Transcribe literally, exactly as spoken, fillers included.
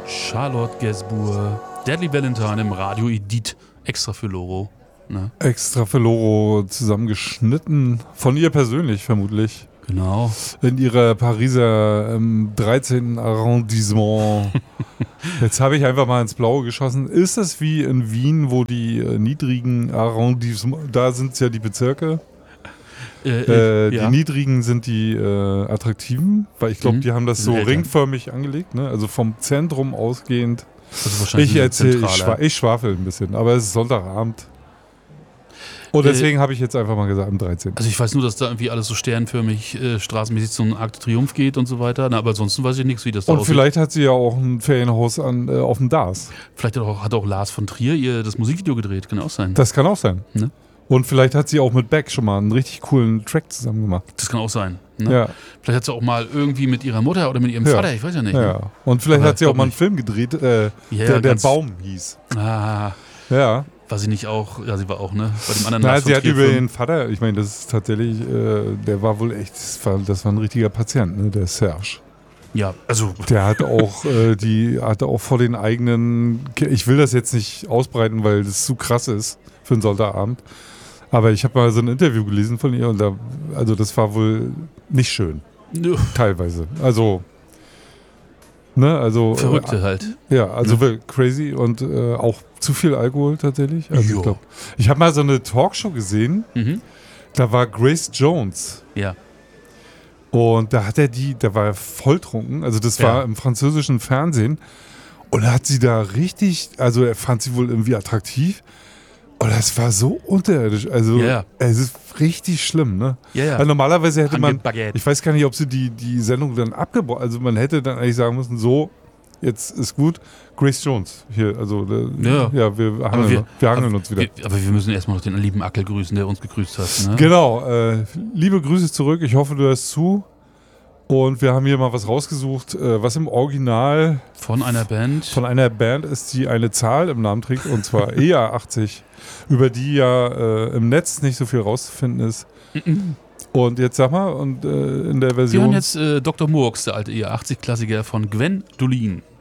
Charlotte Gainsbourg, Deadly Valentine im Radio Edit, extra für Loro. Ne? Extra für Loro zusammengeschnitten, von ihr persönlich vermutlich. Genau. In ihrer Pariser ähm, dreizehnten Arrondissement. Jetzt habe ich einfach mal ins Blaue geschossen. Ist das wie in Wien, wo die äh, niedrigen Arrondissements, da sind es ja die Bezirke. Äh, Äh, ja. Die niedrigen sind die äh, attraktiven, weil ich glaube, Mhm. die haben das Die so sind älter. ringförmig angelegt, ne? Also vom Zentrum ausgehend. Also wahrscheinlich Ich eine erzähle, ich, zentrale. schwa ich schwafel ein bisschen, aber es ist Sonntagabend. Und Äh, deswegen habe ich jetzt einfach mal gesagt, am dreizehnten Also ich weiß nur, dass da irgendwie alles so sternförmig äh, straßenmäßig zum Arc de Triomphe geht und so weiter. Na, aber ansonsten weiß ich nichts, wie das da Und aussieht. vielleicht hat sie ja auch ein Ferienhaus an, äh, auf dem D A S. Vielleicht hat auch, hat auch Lars von Trier ihr das Musikvideo gedreht, kann auch sein. Das kann auch sein. Ne? Und vielleicht hat sie auch mit Beck schon mal einen richtig coolen Track zusammen gemacht. Das kann auch sein. Ne? Ja, Vielleicht hat sie auch mal irgendwie mit ihrer Mutter oder mit ihrem Ja. Vater, ich weiß ja nicht. ja, Ne? ja. Und vielleicht Aber hat sie ich auch glaub mal einen nicht. Film gedreht, äh, Ja, der, der ganz- Baum hieß. Ah, Ja. war sie nicht auch, ja, sie war auch, ne? Bei dem anderen Na, Lars von sie hat Trier über Film. ihren Vater, ich meine, das ist tatsächlich, äh, der war wohl echt, das war, das war ein richtiger Patient, ne, der Serge. Ja, also, Der hat auch, äh, die hatte auch vor den eigenen, ich will das jetzt nicht ausbreiten, weil das zu krass ist für einen Sonntagabend. Aber ich habe mal so ein Interview gelesen von ihr und da, also das war wohl nicht schön, nö, teilweise. Also, ne, also. Verrückte halt. Äh, ja, also Ne? wirklich crazy und äh, auch zu viel Alkohol tatsächlich. Also Jo. ich glaube, ich habe mal so eine Talkshow gesehen, Mhm. da war Grace Jones. Ja. Und da hat er die, da war er volltrunken, also das Ja. war im französischen Fernsehen. Und da hat sie da richtig, also er fand sie wohl irgendwie attraktiv. Und das war so unterirdisch, also Ja. es ist richtig schlimm, ne? Ja, ja. Also normalerweise hätte man, Baguette. ich weiß gar nicht, ob sie die, die Sendung dann abgebrochen, also man hätte dann eigentlich sagen müssen, so, jetzt ist gut, Grace Jones hier, also äh, Ja. ja, wir hangeln, wir, wir- hangeln uns wieder. Wir, aber wir müssen erstmal noch den lieben Ackel grüßen, der uns gegrüßt hat. Ne? Genau, äh, liebe Grüße zurück, ich hoffe, du hörst zu. Und wir haben hier mal was rausgesucht, äh, was im Original Von einer Band. von einer Band ist, die eine Zahl im Namen trägt, und zwar E A achtzig, über die ja äh, im Netz nicht so viel rauszufinden ist. Und jetzt sag mal, und äh, in der Wir Version... hören jetzt äh, Doktor Murks, der alte E A achtzig-Klassiker von Gwen Dolin.